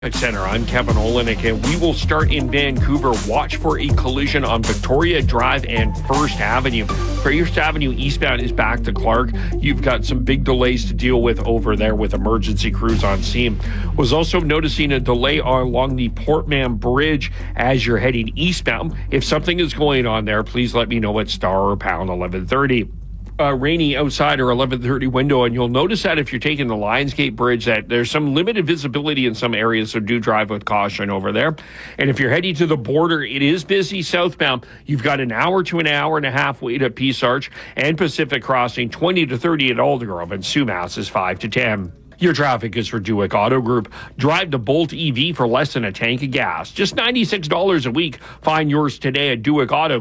Center. I'm Kevin Olenek, and we will start in Vancouver. Watch for a collision on Victoria Drive and First Avenue. First Avenue eastbound is back to Clark. You've got some big delays to deal with over there with emergency crews on scene. Was also noticing a delay along the Portman Bridge as you're heading eastbound. If something is going on there, please let me know at star or pound 1130. Rainy outside or 11:30 window, and you'll notice that if you're taking the Lionsgate Bridge that there's some limited visibility in some areas, so do drive with caution over there. And if you're heading to the border, it is busy southbound. You've got an hour to an hour and a half wait at Peace Arch and Pacific Crossing, 20 to 30 at Aldergrove, and Sumas is 5 to 10. Your traffic is for Duick Auto Group. Drive the Bolt EV for less than a tank of gas. Just $96 a week. Find yours today at Duick Auto.